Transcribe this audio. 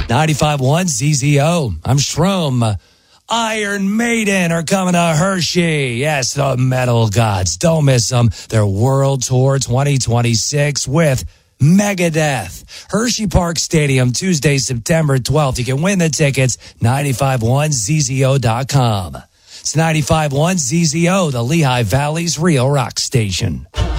95.1 ZZO. I'm Shroom. Iron Maiden are coming to Hershey. Yes, the metal gods. Don't miss them. Their World Tour 2026 with Megadeth. Hershey Park Stadium, Tuesday, September 12th. You can win the tickets, 951ZZO.com. It's 95.1 ZZO, the Lehigh Valley's real rock station.